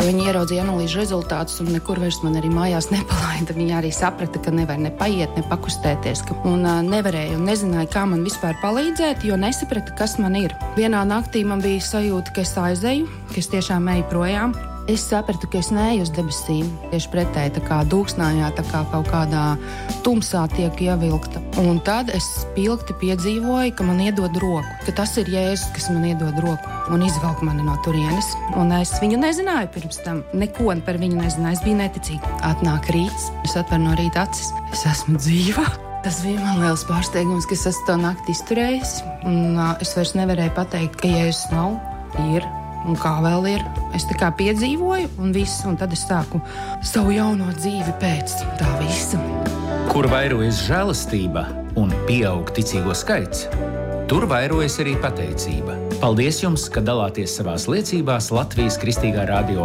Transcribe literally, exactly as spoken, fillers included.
Jo viņi ieraudzīja analīžu rezultātus un nekur vairs man arī mājās nepalaida. Viņi arī saprata, ka nevar ne paiet, ne pakustēties. Ka, un uh, nevarēja un nezināja, kā man vispār palīdzēt, jo nesaprata, kas man ir. Vienā naktī man bija sajūta, ka es aizeju, ka es tiešām eju projām. Es sapratu, ka es neeju uz debesīm. Tieši pretēji, tā kā dūksnājā, tā kā kaut kādā tumsā tiek ievilkta. Un tad es spilgti piedzīvoju, ka man iedod roku. Ka tas ir Jēzus, kas man iedod roku un izvelk mani no turienes. Un es viņu nezināju pirms tam. Neko par viņu nezināju. Es biju neticīga. Atnāk rīts, es atveru no rīta acis. Es esmu dzīva. Tas bija man liels pārsteigums, ka es esmu to nakti izturējis. Un uh, es vairs nevarēju pateikt, ka Jēzus nav, ir. Un kā vēl ir, es tā kā piedzīvoju un viss, un tad es sāku savu jauno dzīvi pēc tā visa. Kur vairojas žēlastība un pieaug ticīgo skaits, tur vairojas arī pateicība. Paldies jums, ka dalāties savās liecībās Latvijas Kristīgā radio